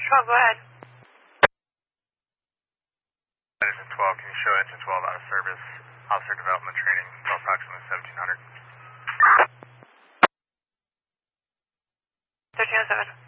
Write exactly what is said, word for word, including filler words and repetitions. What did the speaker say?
twelve, go ahead. Engine twelve, can you show engine twelve out of service? Officer development training until approximately seventeen hundred. thirteen oh seven.